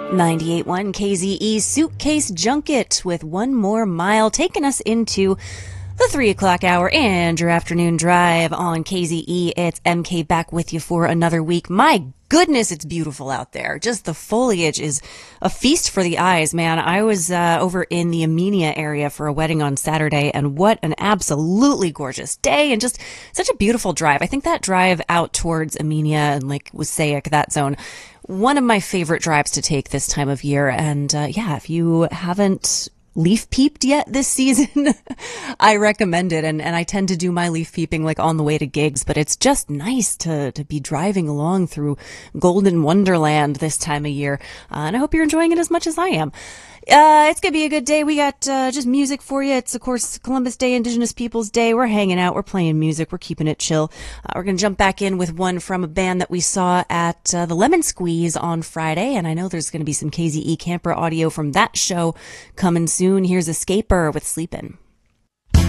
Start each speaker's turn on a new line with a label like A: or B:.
A: 98.1 KZE Suitcase Junket with One More Mile, taking us into the 3 o'clock hour and your afternoon drive on KZE. It's MK back with you for another week. My goodness, it's beautiful out there. Just the foliage is a feast for the eyes, man. I was over in the Amenia area for a wedding on Saturday, and what an absolutely gorgeous day and just such a beautiful drive. I think that drive out towards Amenia and like Wassaic, that zone, one of my favorite drives to take this time of year. And yeah, if you haven't leaf peeped yet this season, I recommend it. And I tend to do my leaf peeping like on the way to gigs, but it's just nice to be driving along through Golden Wonderland this time of year. And I hope you're enjoying it as much as I am. It's gonna be a good day. We got just music for you. It's, of course, Columbus Day, Indigenous Peoples Day. We're hanging out. We're playing music. We're keeping it chill. We're gonna jump back in with one from a band that we saw at the Lemon Squeeze on Friday, and I know there's gonna be some KZE Camper audio from that show coming soon. Here's Escaper with Sleepin'.